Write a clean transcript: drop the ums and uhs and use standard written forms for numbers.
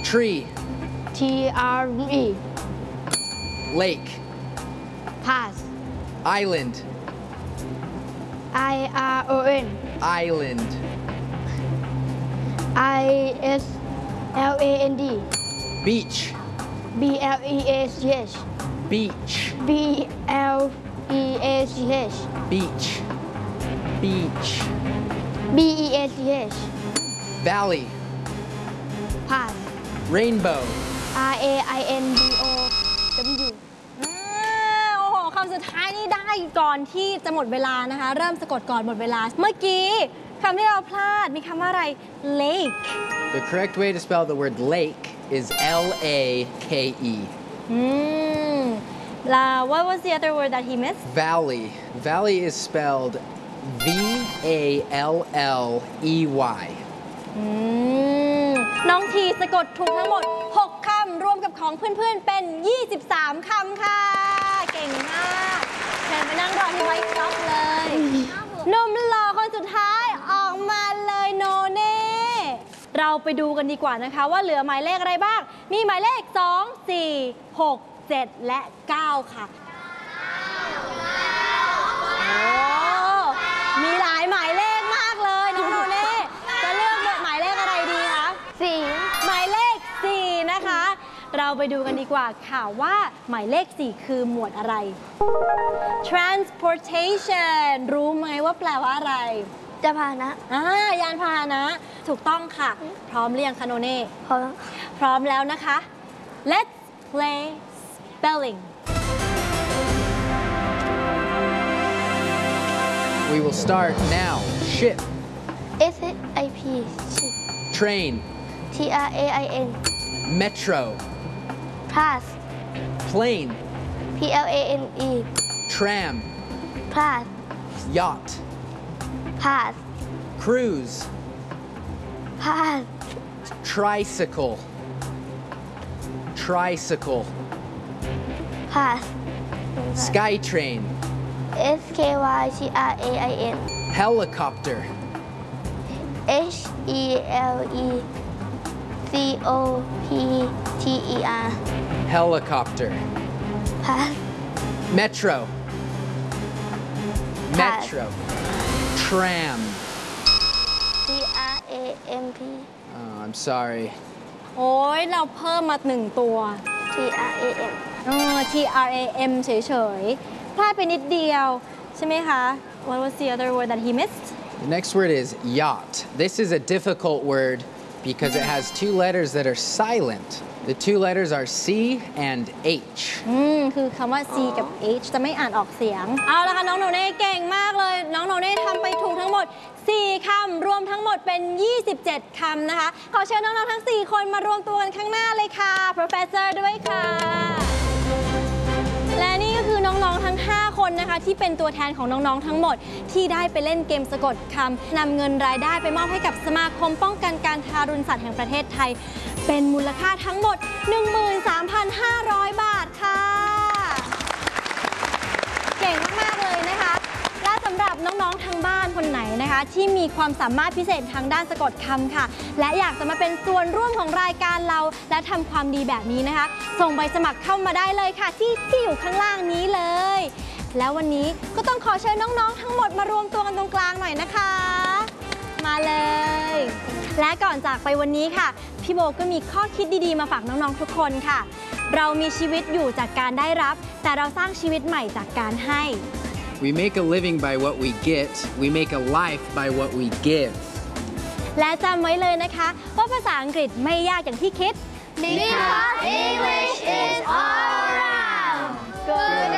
Tree. TRE Lake. pass Island. IRON Island. ISLAND Beach. BLEACH Beach. BLEACH Beach. Beach. BEACH Valley. pass Rainbow. RAINBOW โอ้โหคำสุดท้ายนี่ได้ก่อนที่จะหมดเวลานะคะ เริ่มสะกดก่อนหมดเวลา เมื่อกี้คำที่เราพลาดมีคำว่าอะไร lake The correct way to spell the word lake is L-A-K-E. แล้ว what was the other word that he missed Valley. Valley is spelled V-A-L-L-E-Y. น้องทีสะกดถูกทั้งหมด 6 คำ รวมกับของเพื่อนๆ เป็น 23 คำค่ะ เก่งมากเชิญไปนั่งรอที่ไว้ครบเลยหนุ่มหล่อคนสุดท้ายออกมาเลยโนเน่เราไปดูกันดีกว่านะคะว่าเหลือหมายเลขอะไรบ้าง มีหมายเลข 2 4 6 7 และ 9 ค่ะโอ้มีหลายหมายเลขมากเลยน้องโนเน่จะเลือกหมายเลขอะไรดีคะ 4 หมายเลข 4 นะคะ เราไปดูกันดีกว่าค่ะว่าหมายเลข 4 คือหมวดอะไร transportation รู้ไหมว่าแปลว่าอะไรจะพานะยานพาหนะ ถูกต้องค่ะ พร้อมเรียงคาโนเน่ พร้อมแล้วนะคะ let's play spelling We will start now. Ship. SIP Train. TRAIN Metro. pass Plane. PLANE Tram. pass Yacht. pass Cruise. pass Tricycle. Tricycle. pass Skytrain. SKYTRAIN Helicopter. HELICOPTER Helicopter. pass Metro. Pass. Metro. Tram. TRAMP Oh, I'm sorry. โอ้ยเราเพิ่มมา1 ตัว TRAM TRAM เฉยๆ พลาดไปนิดเดียว ใช่ไหมคะ What was the other word that he missed The next word is yacht. This is a difficult word because it has 2 letters that are silent. The 2 letters are C and H. คือคำว่า C กับ H จะไม่อ่านออกเสียง เอาละค่ะน้องโนเน่เก่งมากเลย น้องโนเน่ทำไปถูกทั้งหมด 4 คำ รวมทั้งหมดเป็น 27 คำนะคะ ขอเชิญน้องๆทั้ง 4 คนมารวมตัวกันข้างหน้าเลยค่ะ Professor ด้วยค่ะ และนี่ก็คือน้องๆทั้ง 5 คนนะคะที่เป็นตัวแทนของน้องๆทั้งหมดที่ได้ไปเล่นเกมสะกดคำนำเงินรายได้ไปมอบให้กับสมาคมป้องกันการทารุณสัตว์แห่งประเทศไทย เป็นมูลค่าทั้งหมด 13,500 บาทค่ะ เก่งมากๆเลยนะคะและสำหรับน้องๆทางบ้านคนไหนนะคะที่มีความสามารถพิเศษทางด้านสะกดคำค่ะและอยากจะมาเป็นส่วนร่วมของรายการเราและทำความดีแบบนี้นะคะส่งใบสมัครเข้ามาได้เลยค่ะที่อยู่ข้างล่างนี้เลยแล้ววันนี้ก็ต้องขอเชิญน้องๆทั้งหมดมารวมตัวกันตรงกลางหน่อยนะคะมาเลยและก่อนจากไปวันนี้ค่ะพี่โบก็มีข้อคิดดีๆมาฝากน้องๆทุกคนค่ะเรามีชีวิตอยู่จากการได้รับแต่เราสร้างชีวิตใหม่จากการให้ We make a living by what we get. We make a life by what we give. และจำไว้เลยนะคะว่าภาษาอังกฤษไม่ยากอย่างที่คิด Because English is all around. Good